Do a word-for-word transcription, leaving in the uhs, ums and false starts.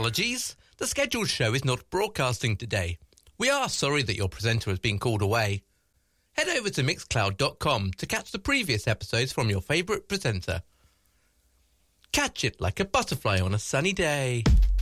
Apologies, the scheduled show is not broadcasting today. We are sorry that your presenter has been called away. Head over to mixcloud dot com to catch the previous episodes from your favourite presenter. Catch it like a butterfly on a sunny day.